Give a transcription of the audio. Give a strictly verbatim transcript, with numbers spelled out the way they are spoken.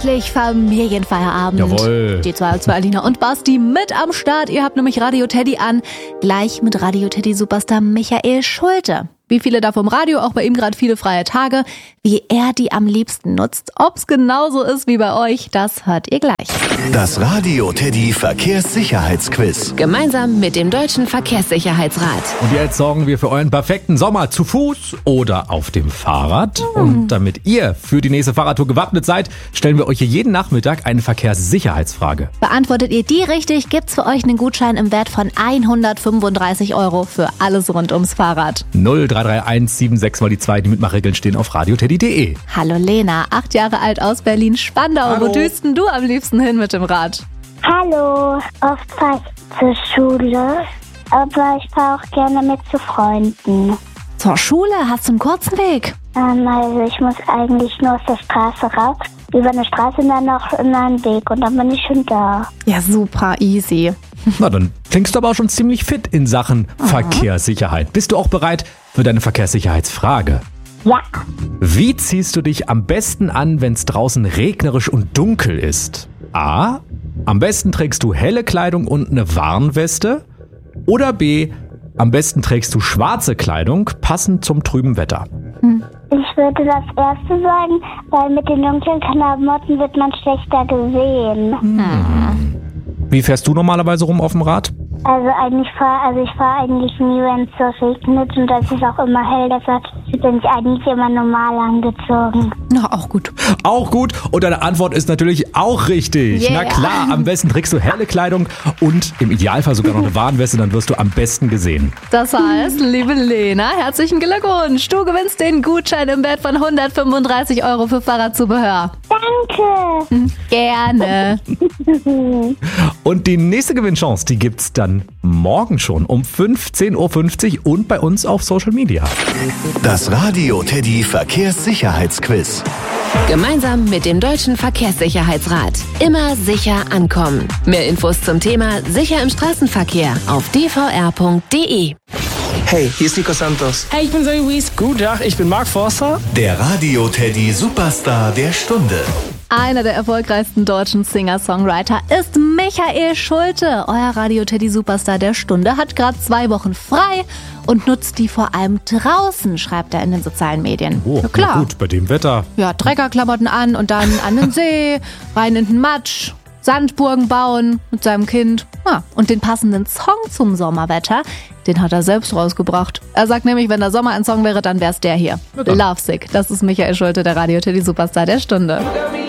endlich Familienfeierabend. Jawohl. Die zwei als zwei, Alina und Basti mit am Start. Ihr habt nämlich Radio Teddy an. Gleich mit Radio Teddy Superstar Michael Schulte. Wie viele da vom Radio, auch bei ihm gerade viele freie Tage. Wie er die am liebsten nutzt. Ob's genauso ist wie bei euch, das hört ihr gleich. Das Radio Teddy Verkehrssicherheitsquiz. Gemeinsam mit dem Deutschen Verkehrssicherheitsrat. Und jetzt sorgen wir für euren perfekten Sommer zu Fuß oder auf dem Fahrrad. Hm. Und damit ihr für die nächste Fahrradtour gewappnet seid, stellen wir euch hier jeden Nachmittag eine Verkehrssicherheitsfrage. Beantwortet ihr die richtig, gibt's für euch einen Gutschein im Wert von hundertfünfunddreißig Euro für alles rund ums Fahrrad. null drei drei eins sieben sechs mal die zwei, die Mitmachregeln stehen auf radioteddy punkt de. Hallo Lena, acht Jahre alt aus Berlin-Spandau. Hallo. Wo düst denn du am liebsten hin mit dem Rad? Hallo, oft fahre ich zur Schule, aber ich fahre auch gerne mit zu Freunden. Zur Schule? Hast du einen kurzen Weg? Ähm, also ich muss eigentlich nur aus der Straße raus, über eine Straße und dann noch in einen Weg und dann bin ich schon da. Ja, super easy. Na, dann klingst du aber auch schon ziemlich fit in Sachen Aha. Verkehrssicherheit. Bist du auch bereit für deine Verkehrssicherheitsfrage? Ja. Wie ziehst du dich am besten an, wenn es draußen regnerisch und dunkel ist? A. Am besten trägst du helle Kleidung und eine Warnweste. Oder B. Am besten trägst du schwarze Kleidung, passend zum trüben Wetter. Hm. Ich würde das erste sagen, weil mit den dunklen Klamotten wird man schlechter gesehen. Hm. Wie fährst du normalerweise rum auf dem Rad? Also eigentlich fahr, also ich fahre eigentlich nie, wenn es so regnet und das ist auch immer hell, deshalb bin ich eigentlich immer normal angezogen. Na, auch gut. Auch gut und deine Antwort ist natürlich auch richtig. Yeah. Na klar, am besten trägst du helle Kleidung und im Idealfall sogar noch eine Warnweste, dann wirst du am besten gesehen. Das heißt, liebe Lena, herzlichen Glückwunsch. Du gewinnst den Gutschein im Wert von hundertfünfunddreißig Euro für Fahrradzubehör. Danke. Gerne. Und die nächste Gewinnchance, die gibt's dann morgen schon um fünfzehn Uhr fünfzig und bei uns auf Social Media. Das Radio Teddy Verkehrssicherheitsquiz. Gemeinsam mit dem Deutschen Verkehrssicherheitsrat. Immer sicher ankommen. Mehr Infos zum Thema Sicher im Straßenverkehr auf d v r punkt d e. Hey, hier ist Nico Santos. Hey, ich bin Zoe Wies. Guten Tag, ich bin Mark Forster. Der Radio Teddy Superstar der Stunde. Einer der erfolgreichsten deutschen Singer-Songwriter ist Michael Schulte. Euer Radio Teddy Superstar der Stunde hat gerade zwei Wochen frei und nutzt die vor allem draußen, schreibt er in den sozialen Medien. Oh, ja, klar. Na gut, bei dem Wetter. Ja, Treckerklamotten an und dann an den See, rein in den Matsch, Sandburgen bauen mit seinem Kind. Ja, und den passenden Song zum Sommerwetter, den hat er selbst rausgebracht. Er sagt nämlich, wenn der Sommer ein Song wäre, dann wär's der hier. Lovesick. Das ist Michael Schulte, der Radio Teddy Superstar der Stunde.